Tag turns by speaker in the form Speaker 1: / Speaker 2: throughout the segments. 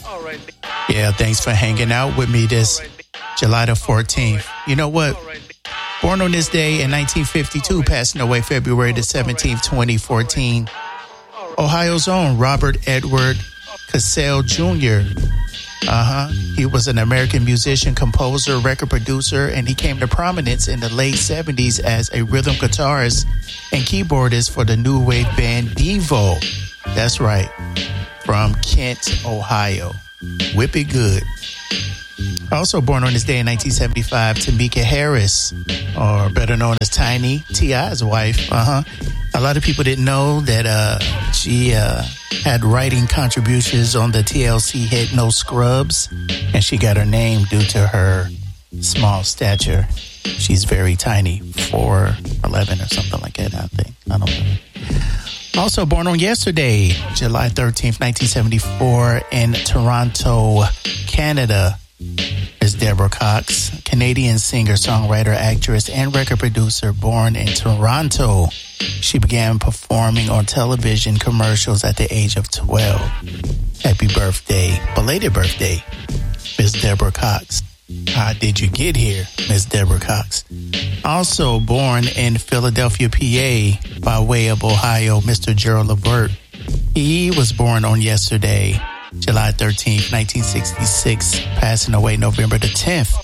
Speaker 1: Yeah, thanks for hanging out with me this July the 14th. You know what? Born on this day in 1952, passing away February the 17th, 2014. Ohio's own Robert Edward Cassell Jr. He was an American musician, composer, record producer, and he came to prominence in the late 70s as a rhythm guitarist and keyboardist for the new wave band Devo. That's right, from Kent, Ohio. Whip it good. Also born on this day in 1975, Tamika Harris, or better known as Tiny, T.I.'s wife. A lot of people didn't know that she had writing contributions on the TLC hit No Scrubs, and she got her name due to her small stature. She's very tiny, 4'11" or something like that, I think. I don't know. Also born on yesterday, July 13th, 1974, in Toronto, Canada, is Deborah Cox, Canadian singer, songwriter, actress, and record producer born in Toronto. She began performing on television commercials at the age of 12. Happy birthday, belated birthday, Miss Deborah Cox. How did you get here, Miss Deborah Cox? Also born in Philadelphia, PA, by way of Ohio, Mr. Gerald Levert. He was born on yesterday, July 13th, 1966, passing away November the 10th,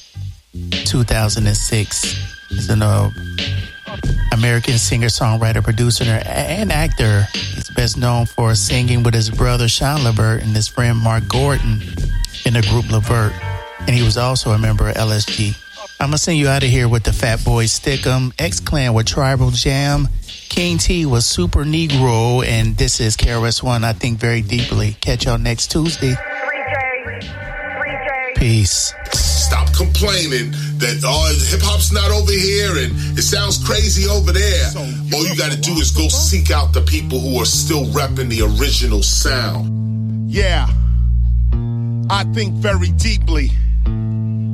Speaker 1: 2006. He's an American singer, songwriter, producer, and actor. He's best known for singing with his brother Sean Levert and his friend Mark Gordon in the group Levert. And he was also a member of LSG. I'm going to send you out of here with the Fat Boys Stickum, X-Clan with Tribal Jam, King T with Super Negro, and this is KRS-One, I Think Very Deeply. Catch y'all next Tuesday. 3J. Peace.
Speaker 2: Stop complaining that hip-hop's not over here and it sounds crazy over there. All you got to do is go seek out the people who are still repping the original sound.
Speaker 3: Yeah. I think very deeply.